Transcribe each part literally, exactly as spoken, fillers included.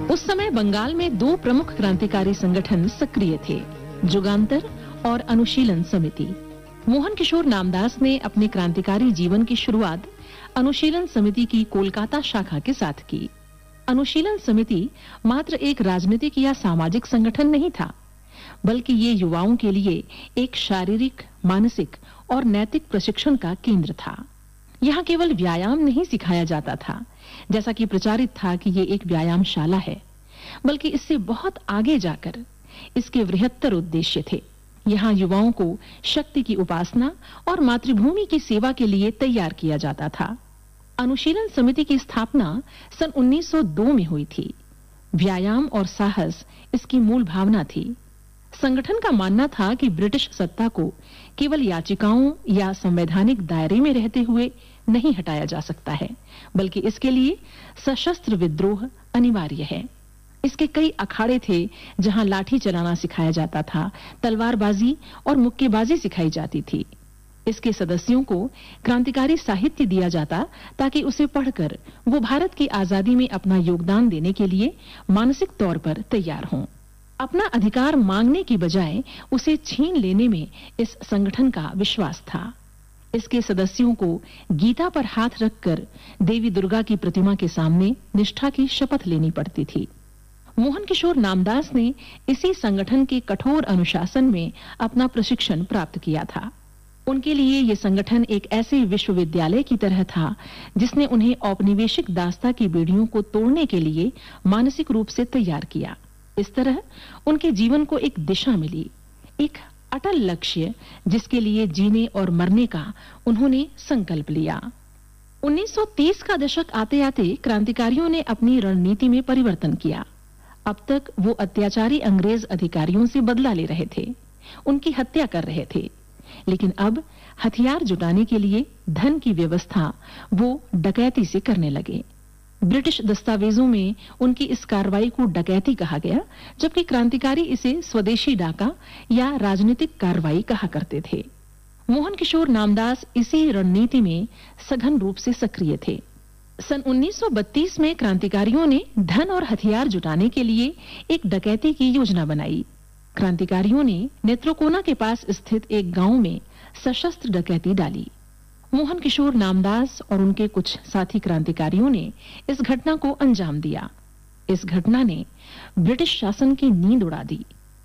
उस समय बंगाल में दो प्रमुख क्रांतिकारी संगठन सक्रिय थे, जुगांतर और अनुशीलन समिति। मोहन किशोर नामदास ने अपने क्रांतिकारी जीवन की शुरुआत अनुशीलन समिति की कोलकाता शाखा के साथ की। अनुशीलन समिति मात्र एक राजनीतिक या सामाजिक संगठन नहीं था, बल्कि ये युवाओं के लिए एक शारीरिक, मानसिक और नैतिक प्रशिक्षण का केंद्र था। यहाँ केवल व्यायाम नहीं सिखाया जाता था, जैसा कि प्रचारित था कि ये एक व्यायामशाला है, बल्कि इससे बहुत आगे जाकर इसके बृहत्तर उद्देश्य थे। यहाँ युवाओं को शक्ति की उपासना और मातृभूमि की सेवा के लिए तैयार किया जाता था। अनुशीलन समिति की स्थापना सन उन्नीस सौ दो में हुई थी। व्यायाम और साहस इसकी मूल भावना थी। संगठन का मानना था कि ब्रिटिश सत्ता को केवल याचिकाओं या संवैधानिक दायरे में रहते हुए नहीं हटाया जा सकता है, बल्कि इसके लिए सशस्त्र विद्रोह अनिवार्य है। इसके कई अखाड़े थे जहां लाठी चलाना सिखाया जाता था, तलवारबाजी और मुक्केबाजी सिखाई जाती थी। इसके सदस्यों को क्रांतिकारी साहित्य दिया जाता ताकि उसे पढ़कर वो भारत की आजादी में अपना योगदान देने के लिए मानसिक तौर पर तैयार हों। अपना अधिकार मांगने की बजाय उसे छीन लेने में इस संगठन का विश्वास था। इसके सदस्यों को गीता पर हाथ रखकर देवी दुर्गा की प्रतिमा के सामने निष्ठा की शपथ लेनी पड़ती थी। मोहन किशोर नामदास ने इसी संगठन के कठोर अनुशासन में अपना प्रशिक्षण प्राप्त किया था। उनके लिए यह संगठन एक ऐसे विश्वविद्यालय की तरह था जिसने उन्हें औपनिवेशिक दास्ता की बेड़ियों को तोड़ने के लिए मानसिक रूप से तैयार किया। इस तरह उनके जीवन को एक दिशा मिली, एक अटल लक्ष्य जिसके लिए जीने और मरने का उन्होंने संकल्प लिया। उन्नीस सौ तीस का दशक आते आते क्रांतिकारियों ने अपनी रणनीति में परिवर्तन किया। अब तक वो अत्याचारी अंग्रेज अधिकारियों से बदला ले रहे थे, उनकी हत्या कर रहे थे, लेकिन अब हथियार जुटाने के लिए धन की व्यवस्था वो डकैती से करने लगे। ब्रिटिश दस्तावेजों में उनकी इस कार्रवाई को डकैती कहा गया, जबकि क्रांतिकारी इसे स्वदेशी डाका या राजनीतिक कार्रवाई कहा करते थे। मोहन किशोर नामदास इसी रणनीति में सघन रूप से सक्रिय थे। सन उन्नीस सौ बत्तीस में क्रांतिकारियों ने धन और हथियार जुटाने के लिए एक डकैती की योजना बनाई। क्रांतिकारियों ने नेत्रोकोना के पास स्थित एक गांव में सशस्त्र डकैती डाली। मोहन किशोर नामदास और उनके कुछ साथी क्रांतिकारियों ने इस घटना को अंजाम दिया। इस घटना ने ब्रिटिश शासन की नींद उड़ा दी।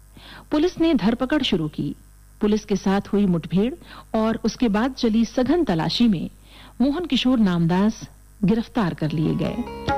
पुलिस ने धरपकड़ शुरू की। पुलिस के साथ हुई मुठभेड़ और उसके बाद चली सघन तलाशी में मोहन किशोर नामदास गिरफ्तार कर लिए गए।